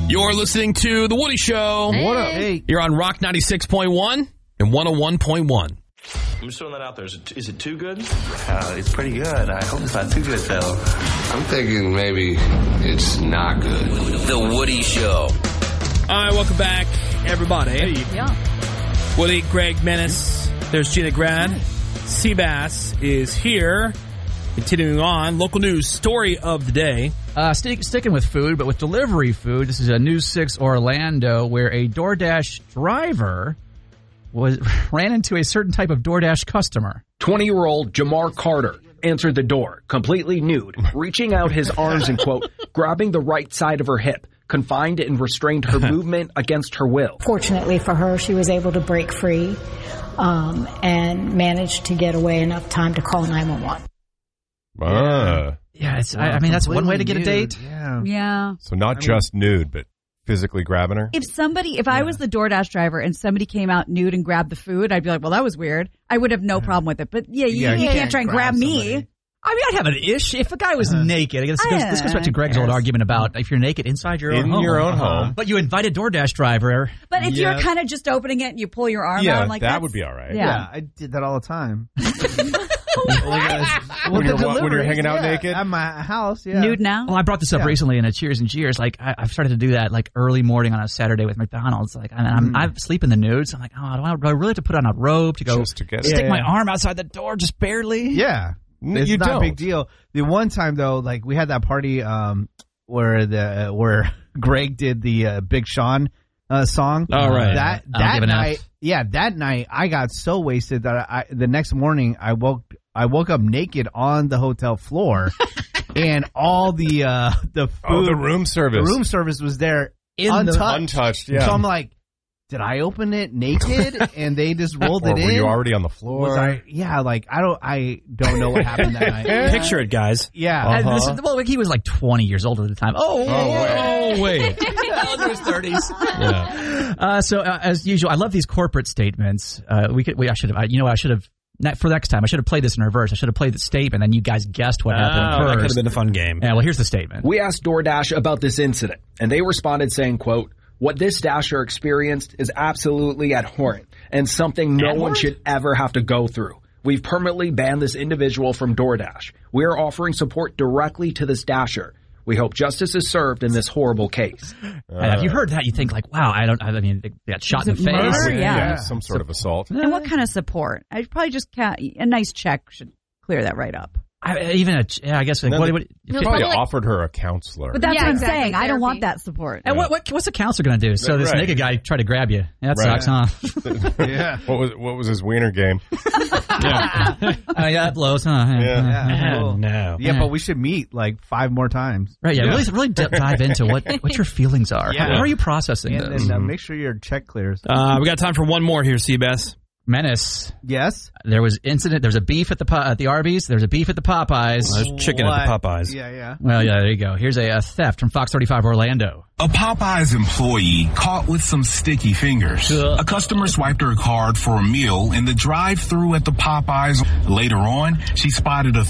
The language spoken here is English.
You're listening to The Woody Show. Hey. What up? Hey. You're on Rock 96.1 and 101.1. I'm just throwing that out there. Is it too good? It's pretty good. I hope it's not too good, though. I'm thinking maybe it's not good. The Woody Show. All right, welcome back, everybody. Hey. Yeah. Woody, Greg, Menace. There's Gina Grad. Seabass is here. Continuing on, local news story of the day. Sticking with food, but with delivery food. This is a News 6 Orlando where a DoorDash driver ran into a certain type of DoorDash customer. 20-year-old Jamar Carter answered the door, completely nude, reaching out his arms and, quote, grabbing the right side of her hip, confined and restrained her movement against her will. Fortunately for her, she was able to break free and managed to get away enough time to call 911. Yeah, I mean, that's one way to get a date. Yeah. So not just nude, but physically grabbing her? If I was the DoorDash driver and somebody came out nude and grabbed the food, I'd be like, well, that was weird. I would have no problem with it. But you can't try and grab me. I mean, I'd have an issue if a guy was naked. I guess this goes back to Greg's old argument about if you're naked inside your own home. But you invite a DoorDash driver. But if you're kind of just opening it and you pull your arm out, like that would be all right. Yeah, I did that all the time. When you're hanging out naked? At my house, yeah. Nude now? Well, I brought this up recently in a Cheers and Cheers. Like, I've started to do that, like, early morning on a Saturday with McDonald's. Like, I sleep in the nudes. I'm like, do I really have to put on a robe to go stick my arm outside the door just barely? Yeah. It's not a big deal. The one time, though, like, we had that party where Greg did the Big Sean song. Oh, right. That night, that night, I got so wasted that the next morning I woke up naked on the hotel floor, and all the food, the room service. The room service was there untouched. Yeah. So I'm like, did I open it naked and they just rolled it in? Were you already on the floor? I don't know what happened that night. Picture it, guys. Yeah. He was like 20 years old at the time. Wait. Well into his 30s. Yeah. So as usual, I love these corporate statements. I should have. For next time, I should have played this in reverse. I should have played the statement, and you guys guessed what happened first. That could have been a fun game. Yeah, well, here's the statement. We asked DoorDash about this incident, and they responded saying, quote, what this Dasher experienced is absolutely abhorrent and something no one should ever have to go through. We've permanently banned this individual from DoorDash. We are offering support directly to this Dasher. We hope justice is served in this horrible case. And if you heard that, you think like, wow, I mean, they got shot in the face. Murder? Yeah. Some sort of assault. And what kind of support? I'd probably just a nice check should clear that right up. I guess. Like, they probably offered her a counselor. But that's what I'm saying. I don't want that support. And what's the counselor going to do? So this naked guy tried to grab you. That sucks, huh? Yeah. What was his wiener game? That blows, huh? No. Yeah, but we should meet like 5 more times. Right. Yeah. Really dive into what your feelings are. Yeah. How are you processing this? And make sure your check clears. We got time for one more here, Seabass. Menace. Yes. There was a beef at the Arby's. There's a beef at the Popeyes. There's chicken at the Popeyes. Yeah. Well, yeah, there you go. Here's a theft from Fox 35 Orlando. A Popeyes employee caught with some sticky fingers. A customer swiped her card for a meal in the drive-thru at the Popeyes. Later on, she spotted a